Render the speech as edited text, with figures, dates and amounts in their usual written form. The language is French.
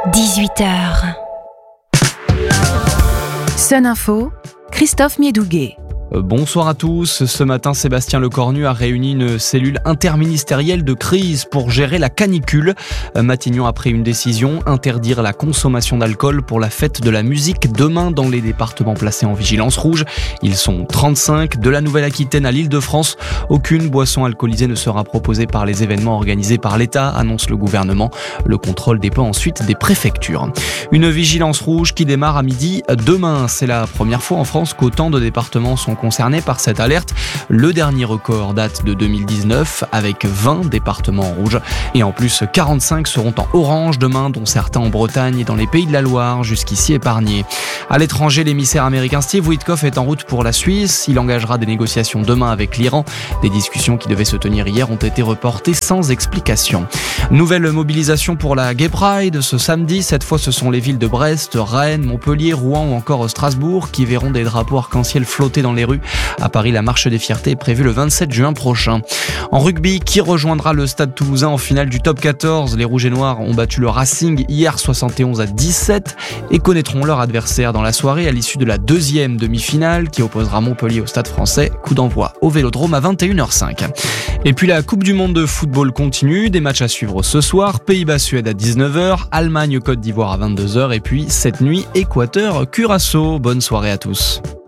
18h. Sun Info, Christophe Miedouguet. Bonsoir à tous. Ce matin, Sébastien Lecornu a réuni une cellule interministérielle de crise pour gérer la canicule. Matignon a pris une décision, interdire la consommation d'alcool pour la fête de la musique demain dans les départements placés en vigilance rouge. Ils sont 35, de la Nouvelle-Aquitaine à l'Île-de-France. Aucune boisson alcoolisée ne sera proposée par les événements organisés par l'État, annonce le gouvernement. Le contrôle dépend ensuite des préfectures. Une vigilance rouge qui démarre à midi demain. C'est la première fois en France qu'autant de départements sont concernés par cette alerte. Le dernier record date de 2019 avec 20 départements en rouge. Et en plus, 45 seront en orange demain, dont certains en Bretagne et dans les Pays de la Loire, jusqu'ici épargnés. À l'étranger, l'émissaire américain Steve Witkoff est en route pour la Suisse. Il engagera des négociations demain avec l'Iran. Des discussions qui devaient se tenir hier ont été reportées sans explication. Nouvelle mobilisation pour la Gay Pride ce samedi. Cette fois, ce sont les villes de Brest, Rennes, Montpellier, Rouen ou encore Strasbourg qui verront des drapeaux arc-en-ciel flotter dans les rues. À Paris, la marche des fiertés est prévue le 27 juin prochain. En rugby, qui rejoindra le Stade Toulousain en finale du Top 14 ? Les Rouges et Noirs ont battu le Racing hier 71-17 et connaîtront leur adversaire dans la soirée à l'issue de la deuxième demi-finale qui opposera Montpellier au Stade Français. Coup d'envoi au Vélodrome à 21h05. Et puis la Coupe du Monde de football continue. Des matchs à suivre ce soir. Pays-Bas-Suède à 19h, Allemagne-Côte d'Ivoire à 22h et puis cette nuit, Équateur-Curaçao. Bonne soirée à tous.